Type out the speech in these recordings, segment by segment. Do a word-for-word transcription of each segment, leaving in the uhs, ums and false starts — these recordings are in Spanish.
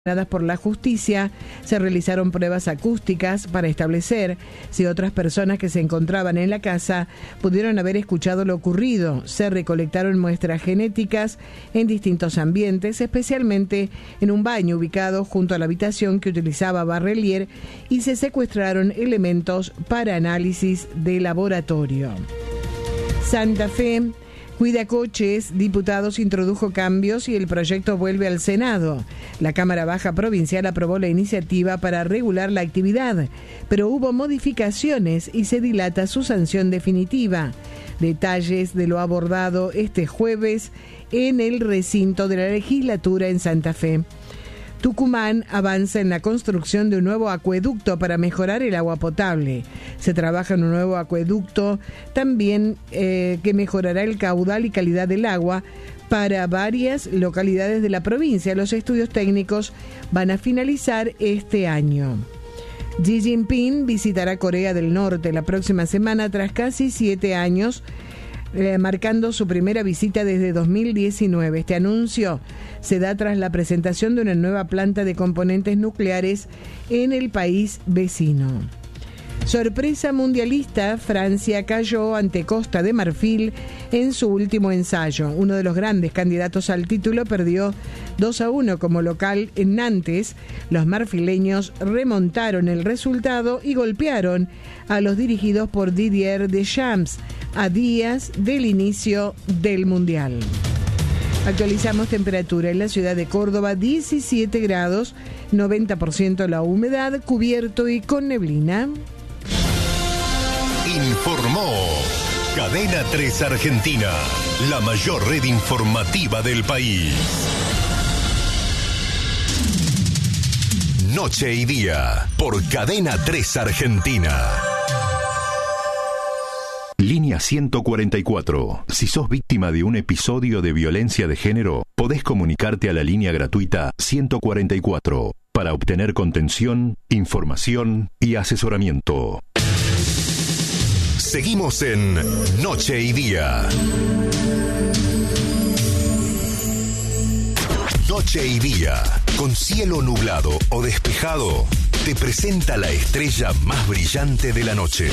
por la justicia, se realizaron pruebas acústicas para establecer si otras personas que se encontraban en la casa pudieron haber escuchado lo ocurrido. Se recolectaron muestras genéticas en distintos ambientes, especialmente en un baño ubicado junto a la habitación que utilizaba Barrelier, y se secuestraron elementos para análisis de laboratorio. Santa Fe. Cuidacoches, diputados introdujo cambios y el proyecto vuelve al Senado. La Cámara Baja Provincial aprobó la iniciativa para regular la actividad, pero hubo modificaciones y se dilata su sanción definitiva. Detalles de lo abordado este jueves en el recinto de la legislatura en Santa Fe. Tucumán avanza en la construcción de un nuevo acueducto para mejorar el agua potable. Se trabaja en un nuevo acueducto también eh, que mejorará el caudal y calidad del agua para varias localidades de la provincia. Los estudios técnicos van a finalizar este año. Xi Jinping visitará Corea del Norte la próxima semana tras casi siete años, Eh, marcando su primera visita desde dos mil diecinueve. Este anuncio se da tras la presentación de una nueva planta de componentes nucleares en el país vecino. Sorpresa mundialista, Francia cayó ante Costa de Marfil en su último ensayo. Uno de los grandes candidatos al título perdió dos a uno como local en Nantes. Los marfileños remontaron el resultado y golpearon a los dirigidos por Didier Deschamps a días del inicio del Mundial. Actualizamos temperatura en la ciudad de Córdoba, diecisiete grados, noventa por ciento la humedad, cubierto y con neblina. Informó Cadena tres Argentina, la mayor red informativa del país. Noche y día, por Cadena tres Argentina. Línea ciento cuarenta y cuatro. Si sos víctima de un episodio de violencia de género, podés comunicarte a la línea gratuita ciento cuarenta y cuatro para obtener contención, información y asesoramiento. Seguimos en Noche y Día. Noche y Día, con cielo nublado o despejado, te presenta la estrella más brillante de la noche.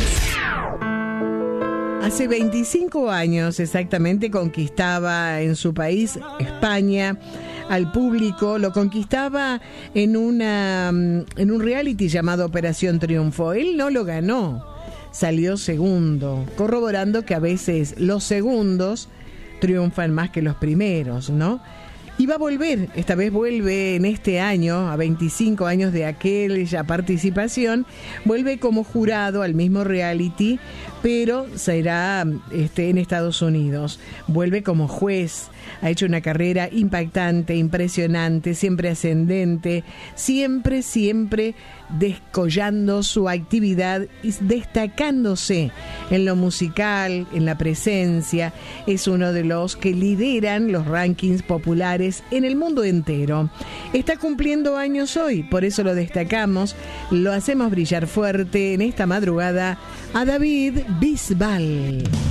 Hace veinticinco años exactamente conquistaba en su país, España, al público. Lo conquistaba en, una, en un reality llamado Operación Triunfo. Él no lo ganó, salió segundo, corroborando que a veces los segundos triunfan más que los primeros, ¿no? Y va a volver, esta vez vuelve en este año, a veinticinco años de aquella participación, vuelve como jurado al mismo reality, pero será este, en Estados Unidos. Vuelve como juez, ha hecho una carrera impactante, impresionante, siempre ascendente, siempre, siempre descollando su actividad y destacándose en lo musical, en la presencia. Es uno de los que lideran los rankings populares en el mundo entero. Está cumpliendo años hoy, por eso lo destacamos, lo hacemos brillar fuerte en esta madrugada a David Bisbal.